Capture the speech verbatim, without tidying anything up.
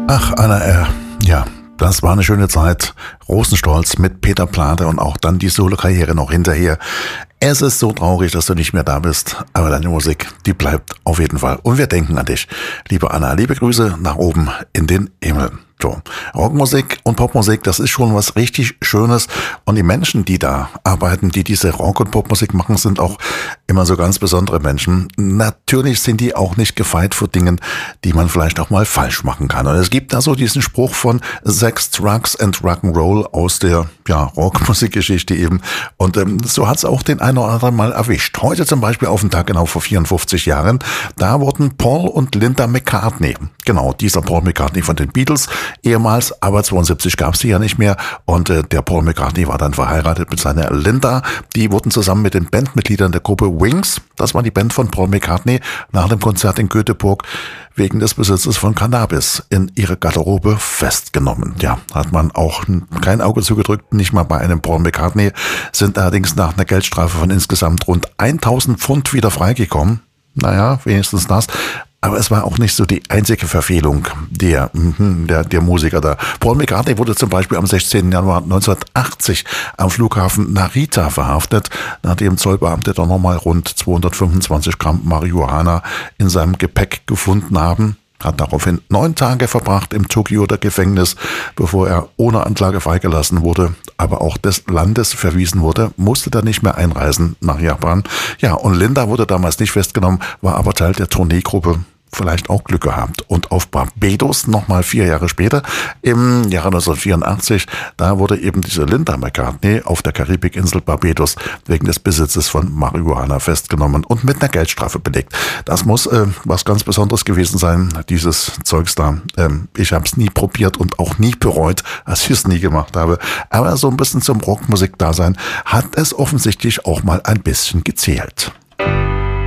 Ach, Anna, äh, ja, das war eine schöne Zeit. Rosenstolz mit Peter Plate und auch dann die Solo-Karriere noch hinterher. Es ist so traurig, dass du nicht mehr da bist, aber deine Musik, die bleibt auf jeden Fall. Und wir denken an dich. Liebe Anna, liebe Grüße nach oben in den Himmel. So, Rockmusik und Popmusik, das ist schon was richtig Schönes. Und die Menschen, die da arbeiten, die diese Rock- und Popmusik machen, sind auch immer so ganz besondere Menschen. Natürlich sind die auch nicht gefeit vor Dingen, die man vielleicht auch mal falsch machen kann. Und es gibt da so diesen Spruch von Sex, Drugs and Rock'n'Roll aus der ja, Rockmusikgeschichte eben. Und ähm, so hat es auch den einen oder anderen Mal erwischt. Heute zum Beispiel auf den Tag genau vor vierundfünfzig Jahren, da wurden Paul und Linda McCartney, genau dieser Paul McCartney von den Beatles, ehemals, aber zweiundsiebzig gab es sie ja nicht mehr und äh, der Paul McCartney war dann verheiratet mit seiner Linda. Die wurden zusammen mit den Bandmitgliedern der Gruppe Wings, das war die Band von Paul McCartney, nach dem Konzert in Göteborg wegen des Besitzes von Cannabis in ihre Garderobe festgenommen. Ja, hat man auch kein Auge zugedrückt, nicht mal bei einem Paul McCartney, sind allerdings nach einer Geldstrafe von insgesamt rund tausend Pfund wieder freigekommen. Naja, wenigstens das. Aber es war auch nicht so die einzige Verfehlung der, der, der Musiker da. Paul McCartney wurde zum Beispiel am sechzehnten Januar neunzehnhundertachtzig am Flughafen Narita verhaftet, nachdem Zollbeamte doch nochmal rund zweihundertfünfundzwanzig Gramm Marihuana in seinem Gepäck gefunden haben. Hat daraufhin neun Tage verbracht im Tokioer Gefängnis, bevor er ohne Anklage freigelassen wurde, aber auch des Landes verwiesen wurde, musste dann nicht mehr einreisen nach Japan. Ja, und Linda wurde damals nicht festgenommen, war aber Teil der Tourneegruppe. Vielleicht auch Glück gehabt. Und auf Barbados, nochmal vier Jahre später, im Jahre neunzehnhundertvierundachtzig, da wurde eben diese Linda McCartney auf der Karibikinsel Barbados wegen des Besitzes von Marihuana festgenommen und mit einer Geldstrafe belegt. Das muss äh, was ganz Besonderes gewesen sein, dieses Zeugs da. Ähm, ich habe es nie probiert und auch nie bereut, als ich es nie gemacht habe. Aber so ein bisschen zum Rockmusik-Dasein hat es offensichtlich auch mal ein bisschen gezählt.